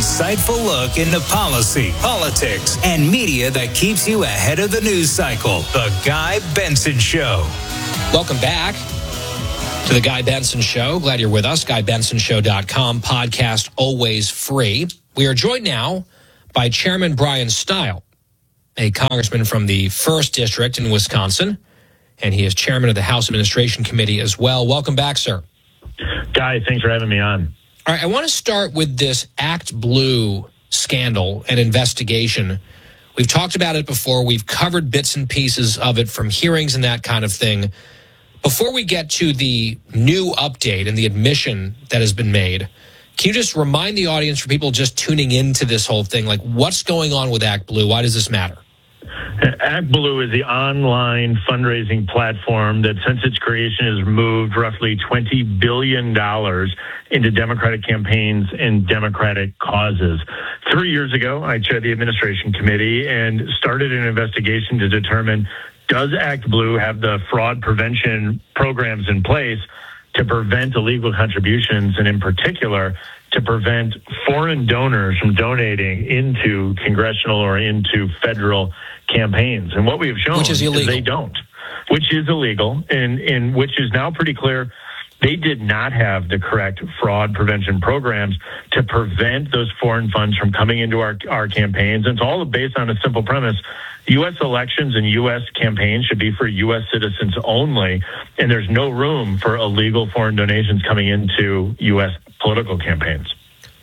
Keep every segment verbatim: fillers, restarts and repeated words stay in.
insightful look into policy, politics, and media that keeps you ahead of the news cycle. The Guy Benson Show. Welcome back to the Guy Benson Show. Glad you're with us. Guy Benson Show dot com. Podcast always free. We are joined now by Chairman Brian Stile, a congressman from the first District in Wisconsin, and he is chairman of the House Administration Committee as well. Welcome back, sir. Guy, thanks for having me on. All right, I want to start with this Act Blue scandal and investigation. We've talked about it before. We've covered bits and pieces of it from hearings and that kind of thing. Before we get to the new update and the admission that has been made, can you just remind the audience, for people just tuning into this whole thing, like what's going on with Act Blue? Why does this matter? Act Blue is the online fundraising platform that, since its creation, has moved roughly twenty billion dollars into Democratic campaigns and Democratic causes. Three years ago, I chaired the Administration Committee and started an investigation to determine, does Act Blue have the fraud prevention programs in place to prevent illegal contributions, and in particular, to prevent foreign donors from donating into congressional or into federal campaigns. And what we have shown which is, illegal. is they don't, which is illegal, and, and which is now pretty clear. They did not have the correct fraud prevention programs to prevent those foreign funds from coming into our, our campaigns. And it's all based on a simple premise. U S elections and U S campaigns should be for U S citizens only, and there's no room for illegal foreign donations coming into U S political campaigns.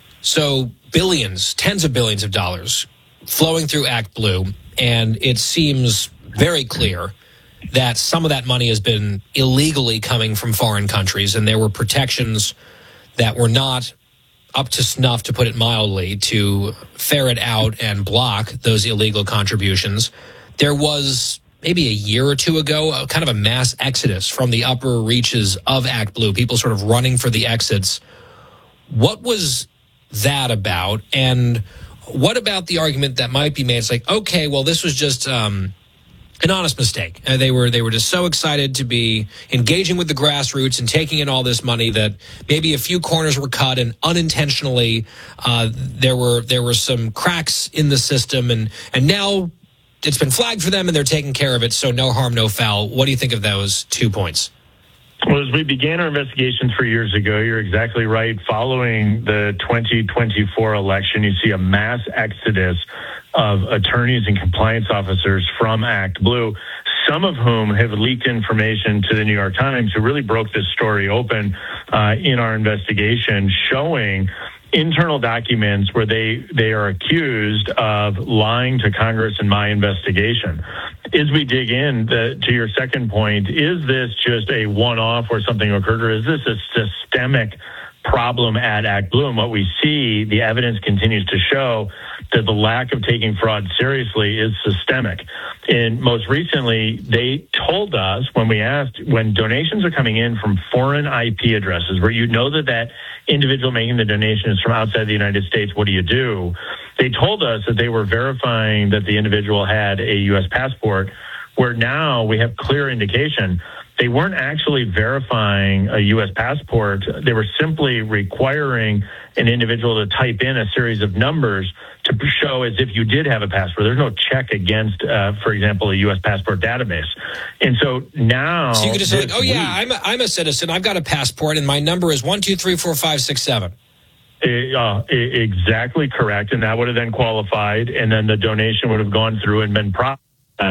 So billions, tens of billions of dollars flowing through Act Blue, and it seems very clear that some of that money has been illegally coming from foreign countries, and there were protections that were not up to snuff, to put it mildly, to ferret out and block those illegal contributions. There was maybe a year or two ago, a kind of a mass exodus from the upper reaches of Act Blue, people sort of running for the exits. What was that about? And what about the argument that might be made? It's like, okay, well, this was just um, an honest mistake. Uh, they were they were just so excited to be engaging with the grassroots and taking in all this money that maybe a few corners were cut, and unintentionally uh, there were there were some cracks in the system, and and now it's been flagged for them and they're taking care of it. So no harm, no foul. What do you think of those two points? Well, as we began our investigation three years ago, you're exactly right. Following the twenty twenty-four election, you see a mass exodus of attorneys and compliance officers from Act Blue, some of whom have leaked information to the New York Times, who really broke this story open uh, in our investigation, showing internal documents where they, they are accused of lying to Congress in my investigation. As we dig in, the, to your second point, is this just a one-off where something occurred, or is this a systemic problem at Act Blue? And what we see, the evidence continues to show that the lack of taking fraud seriously is systemic. And most recently, they told us when we asked, when donations are coming in from foreign I P addresses, where you know that that individual making the donation is from outside the United States, what do you do? They told us that they were verifying that the individual had a U S passport, where now we have clear indication they weren't actually verifying a U S passport. They were simply requiring an individual to type in a series of numbers to show as if you did have a passport. There's no check against, uh, for example, a U S passport database. And so now... So you could just say, like, oh, yeah, I'm a, I'm a citizen. I've got a passport, and my number is one two three four five six seven. Uh, exactly correct. And that would have then qualified, and then the donation would have gone through and been processed.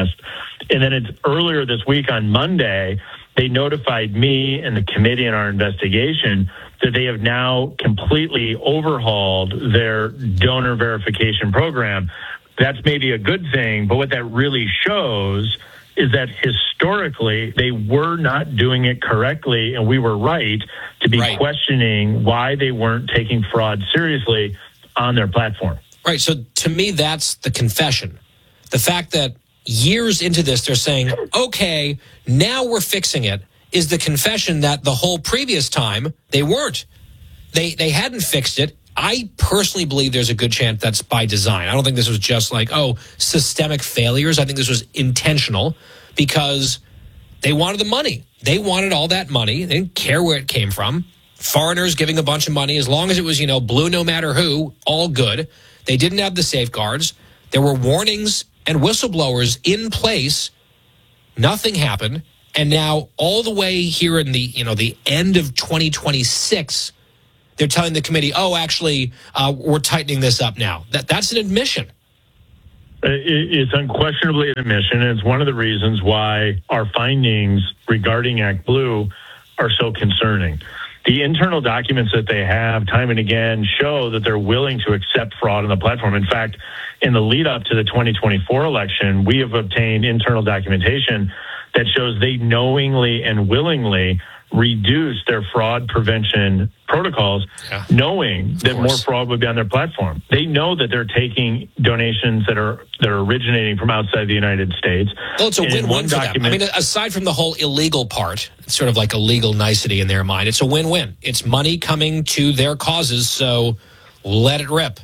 And then it's earlier this week on Monday, they notified me and the committee in our investigation that they have now completely overhauled their donor verification program. That's maybe a good thing, but what that really shows is that historically they were not doing it correctly, and we were right to be right. questioning why they weren't taking fraud seriously on their platform. Right. So to me, that's the confession. The fact that years into this, they're saying, okay, now we're fixing it, is the confession that the whole previous time they weren't. They they hadn't fixed it. I personally believe there's a good chance that's by design. I don't think this was just like, oh, systemic failures. I think this was intentional because they wanted the money. They wanted all that money. They didn't care where it came from. foreigners giving a bunch of money, as long as it was, you know, blue no matter who, all good. They didn't have the safeguards. There were warnings and whistleblowers in place. Nothing happened. And now all the way here in the, you know, the end of twenty twenty-six, they're telling the committee, oh, actually, uh, we're tightening this up now. That That's an admission. It's unquestionably an admission, and it's one of the reasons why our findings regarding Act Blue are so concerning. The internal documents that they have time and again show that they're willing to accept fraud on the platform. In fact, in the lead up to the twenty twenty-four election, we have obtained internal documentation that shows they knowingly and willingly reduced their fraud prevention protocols, yeah, knowing that more fraud would be on their platform. They know that they're taking donations that are that are originating from outside the United States. Well, it's a win-win for them. I mean, aside from the whole illegal part, it's sort of like a legal nicety in their mind. It's a win-win. It's money coming to their causes, so let it rip.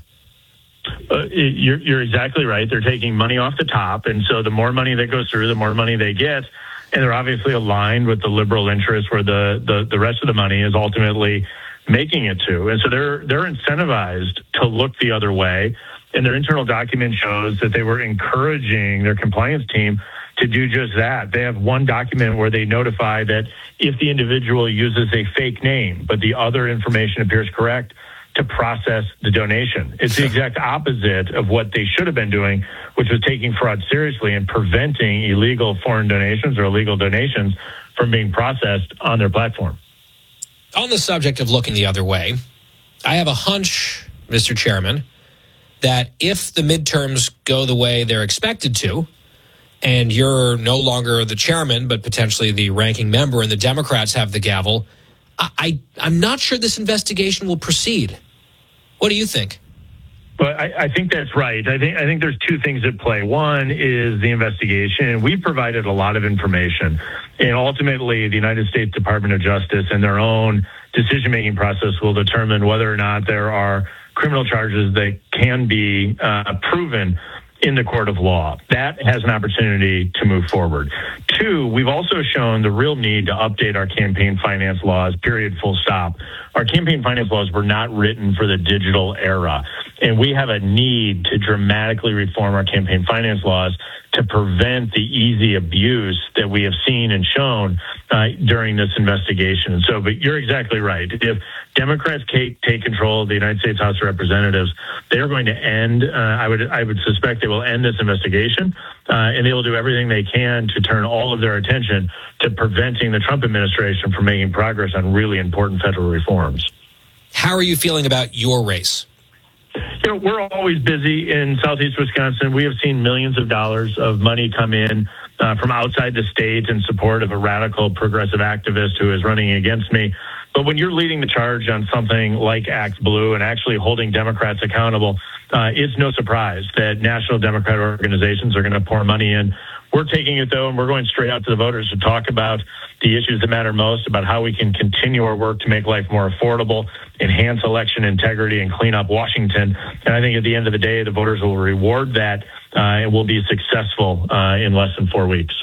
Uh, you're, you're exactly right. They're taking money off the top, and so the more money that goes through, the more money they get. And they're obviously aligned with the liberal interest where the, the, the rest of the money is ultimately making it to. And so they're they're incentivized to look the other way. And their internal document shows that they were encouraging their compliance team to do just that. They have one document where they notify that if the individual uses a fake name, but the other information appears correct, to process the donation. It's the exact opposite of what they should have been doing, which was taking fraud seriously and preventing illegal foreign donations or illegal donations from being processed on their platform. On the subject of looking the other way, I have a hunch, Mister Chairman, that if the midterms go the way they're expected to, and you're no longer the chairman, but potentially the ranking member, and the Democrats have the gavel, I, I, I'm not sure this investigation will proceed. What do you think? But I, I think that's right. I think I think there's two things at play. One is the investigation, and we provided a lot of information. And ultimately, the United States Department of Justice and their own decision-making process will determine whether or not there are criminal charges that can be uh, proven in the court of law. That has an opportunity to move forward. Two, we've also shown the real need to update our campaign finance laws, period, full stop. Our campaign finance laws were not written for the digital era, and we have a need to dramatically reform our campaign finance laws to prevent the easy abuse that we have seen and shown uh, during this investigation. And so, but you're exactly right. If Democrats take, take control of the United States House of Representatives, they are going to end, uh, I would I would suspect they will end this investigation, uh, and they will do everything they can to turn all of their attention to preventing the Trump administration from making progress on really important federal reforms. How are you feeling about your race? You know, we're always busy in Southeast Wisconsin. We have seen millions of dollars of money come in uh, from outside the state in support of a radical progressive activist who is running against me. But when you're leading the charge on something like Act Blue and actually holding Democrats accountable, uh, it's no surprise that national Democrat organizations are going to pour money in. We're taking it, though, and we're going straight out to the voters to talk about the issues that matter most, about how we can continue our work to make life more affordable, enhance election integrity, and clean up Washington. And I think at the end of the day, the voters will reward that uh, and will be successful uh, in less than four weeks.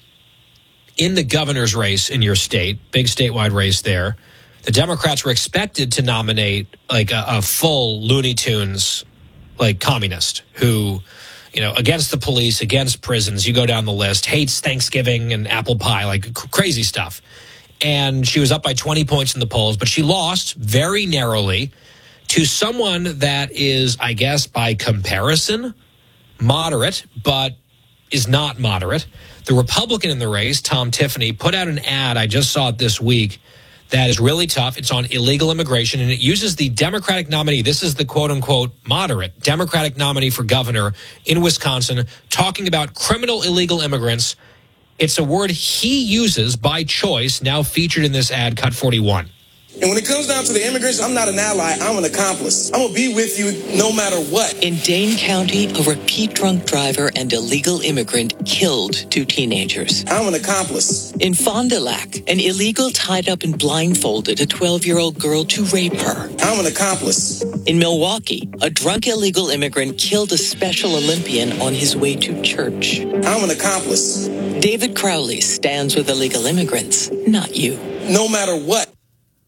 In the governor's race in your state, big statewide race there, the Democrats were expected to nominate like a, a full Looney Tunes, like communist who, you know, against the police, against prisons, you go down the list, hates Thanksgiving and apple pie, like crazy stuff. And she was up by twenty points in the polls, but she lost very narrowly to someone that is, I guess, by comparison, moderate, but is not moderate. The Republican in the race, Tom Tiffany, put out an ad, I just saw it this week, that is really tough. It's on illegal immigration, and it uses the Democratic nominee. This is the quote-unquote moderate Democratic nominee for governor in Wisconsin talking about criminal illegal immigrants. It's a word he uses by choice, now featured in this ad, Cut forty-one. And when it comes down to the immigrants, I'm not an ally, I'm an accomplice. I'm going to be with you no matter what. In Dane County, a repeat drunk driver and illegal immigrant killed two teenagers. I'm an accomplice. In Fond du Lac, an illegal tied up and blindfolded a twelve-year-old girl to rape her. I'm an accomplice. In Milwaukee, a drunk illegal immigrant killed a Special Olympian on his way to church. I'm an accomplice. David Crowley stands with illegal immigrants, not you. No matter what.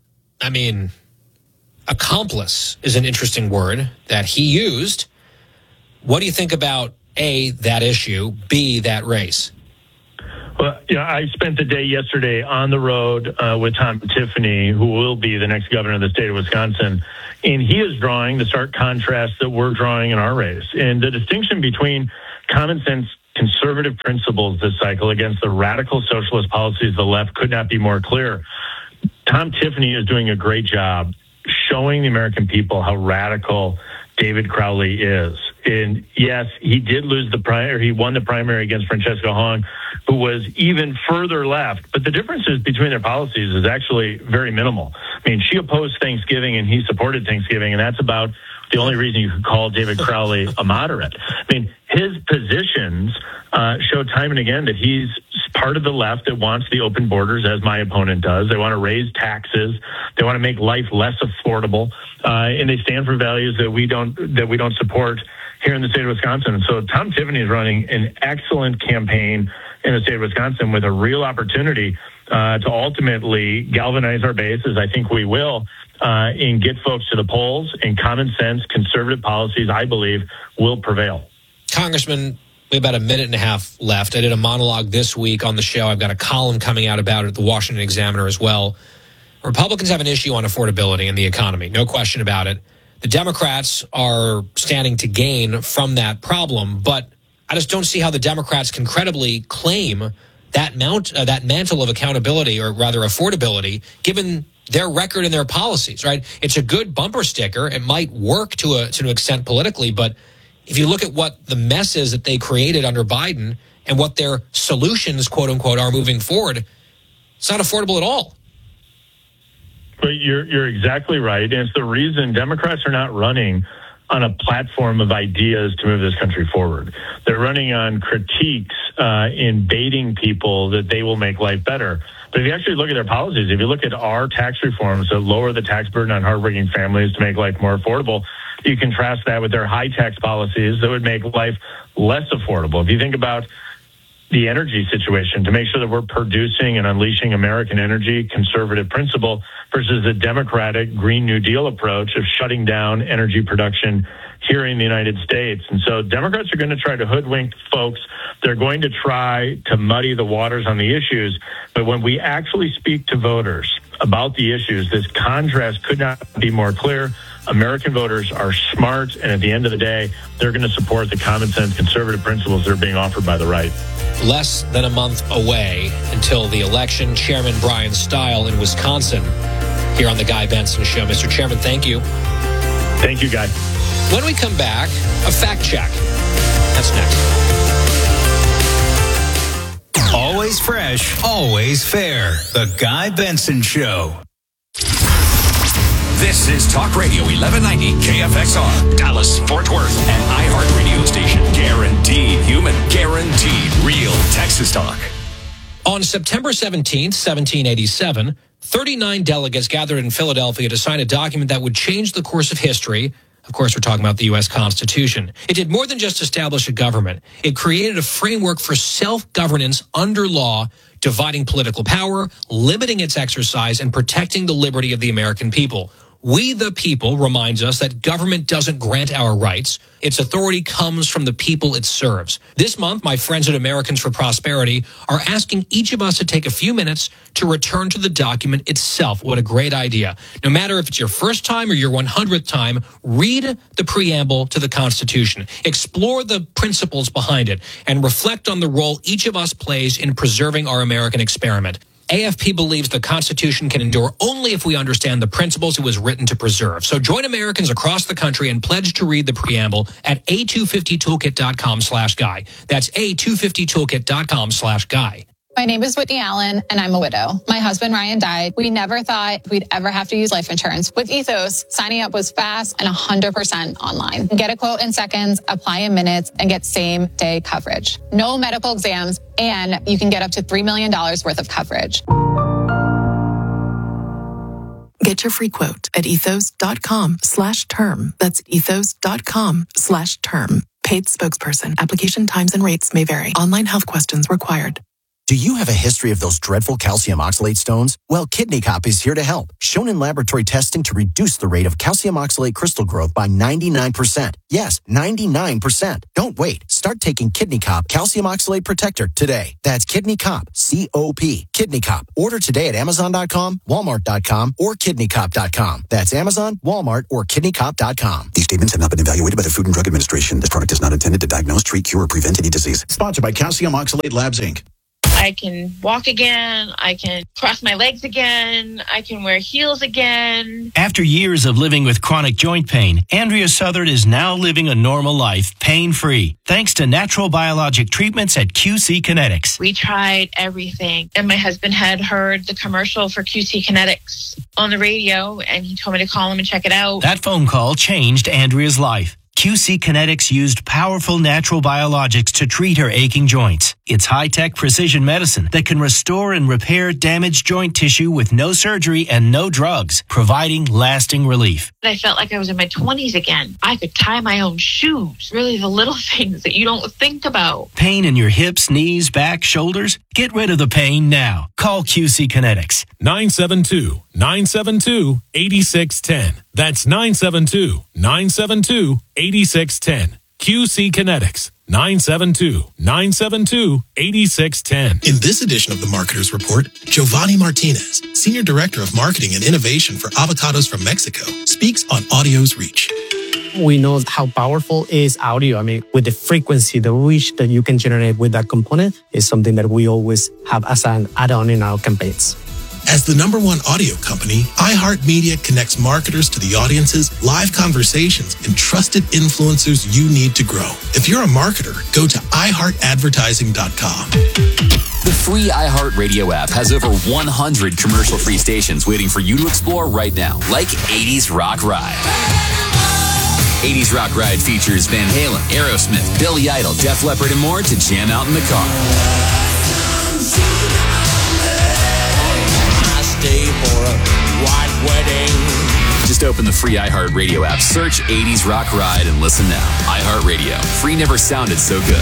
I mean, accomplice is an interesting word that he used. What do you think about, A, that issue, B, that race? Well, you know, I spent the day yesterday on the road uh, with Tom Tiffany, who will be the next governor of the state of Wisconsin, and he is drawing the stark contrast that we're drawing in our race. And the distinction between common sense conservative principles this cycle against the radical socialist policies of the left could not be more clear. Tom Tiffany is doing a great job showing the American people how radical David Crowley is. And yes, he did lose the primary. He won the primary against Francesca Hong, who was even further left. But the differences between their policies is actually very minimal. I mean, she opposed Thanksgiving and he supported Thanksgiving, and that's about the only reason you could call David Crowley a moderate. I mean, his positions uh, show time and again that he's part of the left that wants the open borders, as my opponent does. They want to raise taxes. They want to make life less affordable, uh, and they stand for values that we don't that we don't support here in the state of Wisconsin. And so Tom Tiffany is running an excellent campaign in the state of Wisconsin with a real opportunity uh, to ultimately galvanize our base, as I think we will, uh, and get folks to the polls. And common sense, conservative policies, I believe, will prevail. Congressman, we have about a minute and a half left. I did a monologue this week on the show. I've got a column coming out about it at the Washington Examiner as well. Republicans have an issue on affordability in the economy, no question about it. The Democrats are standing to gain from that problem, but I just don't see how the Democrats can credibly claim that mount, uh, that mantle of accountability, or rather affordability, given their record and their policies, right? It's a good bumper sticker. It might work to a to an extent politically, but if you look at what the mess is that they created under Biden and what their solutions, quote unquote, are moving forward, it's not affordable at all. But you're you're exactly right. And it's the reason Democrats are not running on a platform of ideas to move this country forward. They're running on critiques uh, in baiting people that they will make life better. But if you actually look at their policies, if you look at our tax reforms that lower the tax burden on hardworking families to make life more affordable, you contrast that with their high tax policies that would make life less affordable. If you think about the energy situation, to make sure that we're producing and unleashing American energy, conservative principle, versus the Democratic Green New Deal approach of shutting down energy production here in the United States. And so Democrats are going to try to hoodwink folks. They're going to try to muddy the waters on the issues. But when we actually speak to voters about the issues, this contrast could not be more clear. American voters are smart, and at the end of the day, they're going to support the common sense conservative principles that are being offered by the right. Less than a month away until the election. Chairman Brian Stile in Wisconsin here on the Guy Benson Show. Mister Chairman, thank you. Thank you, Guy. When we come back, a fact check. That's next. Always fresh, always fair. The Guy Benson Show. This is Talk Radio eleven ninety K F X R, Dallas, Fort Worth, an iHeart radio station. Guaranteed human, guaranteed real Texas talk. On September seventeenth, seventeen eighty-seven, thirty-nine delegates gathered in Philadelphia to sign a document that would change the course of history. Of course, we're talking about the U S Constitution. It did more than just establish a government. It created a framework for self-governance under law, dividing political power, limiting its exercise, and protecting the liberty of the American people. We the people reminds us that government doesn't grant our rights. Its authority comes from the people it serves. This month, my friends at Americans for Prosperity are asking each of us to take a few minutes to return to the document itself. What a great idea. No matter if it's your first time or your one hundredth time, read the preamble to the Constitution. Explore the principles behind it and reflect on the role each of us plays in preserving our American experiment. A F P believes the Constitution can endure only if we understand the principles it was written to preserve. So join Americans across the country and pledge to read the preamble at a two fifty toolkit dot com slash guy. That's a two fifty toolkit dot com slash guy. My name is Whitney Allen, and I'm a widow. My husband, Ryan, died. We never thought we'd ever have to use life insurance. With Ethos, signing up was fast and one hundred percent online. Get a quote in seconds, apply in minutes, and get same-day coverage. No medical exams, and you can get up to three million dollars worth of coverage. Get your free quote at ethos.com slash term. That's ethos.com slash term. Paid spokesperson. Application times and rates may vary. Online health questions required. Do you have a history of those dreadful calcium oxalate stones? Well, Kidney Cop is here to help. Shown in laboratory testing to reduce the rate of calcium oxalate crystal growth by ninety-nine percent. Yes, ninety-nine percent. Don't wait. Start taking Kidney Cop Calcium Oxalate Protector today. That's Kidney Cop, C O P. Kidney Cop. Order today at Amazon dot com, Walmart dot com, or Kidney Cop dot com. That's Amazon, Walmart, or Kidney Cop dot com. These statements have not been evaluated by the Food and Drug Administration. This product is not intended to diagnose, treat, cure, or prevent any disease. Sponsored by Calcium Oxalate Labs, Incorporated. I can walk again. I can cross my legs again. I can wear heels again. After years of living with chronic joint pain, Andrea Southard is now living a normal life, pain-free, thanks to natural biologic treatments at Q C Kinetics. We tried everything, and my husband had heard the commercial for Q C Kinetics on the radio, and he told me to call him and check it out. That phone call changed Andrea's life. Q C Kinetics used powerful natural biologics to treat her aching joints. It's high-tech precision medicine that can restore and repair damaged joint tissue with no surgery and no drugs, providing lasting relief. I felt like I was in my twenties again. I could tie my own shoes. Really the little things that you don't think about. Pain in your hips, knees, back, shoulders? Get rid of the pain now. Call Q C Kinetics. nine seven two, nine seven two, eight six one zero. That's nine seven two, nine seven two, eight six one zero. Q C Kinetics. nine seven two, nine seven two, eight six one zero. In this edition of the Marketer's Report, Giovanni Martinez, Senior Director of Marketing and Innovation for Avocados from Mexico, speaks on audio's reach. We know how powerful is audio. I mean, with the frequency, the reach that you can generate with that component is something that we always have as an add-on in our campaigns. As the number one audio company, iHeartMedia connects marketers to the audiences, live conversations, and trusted influencers you need to grow. If you're a marketer, go to i heart advertising dot com. The free iHeartRadio app has over one hundred commercial-free stations waiting for you to explore right now, like eighties Rock Ride. eighties Rock Ride features Van Halen, Aerosmith, Billy Idol, Def Leppard, and more to jam out in the car. Stay for a white wedding. Just open the free iHeartRadio app, search eighties Rock Ride, and listen now. iHeartRadio. Free never sounded so good.